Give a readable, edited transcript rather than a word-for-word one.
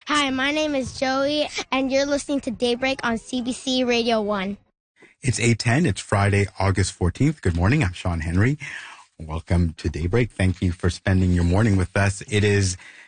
Hi, my name is Joey, and you're listening to Daybreak on CBC Radio 1. It's 8:10. It's Friday, August 14th. Good morning. I'm Sean Henry. Welcome to Daybreak. Thank you for spending your morning with us. It is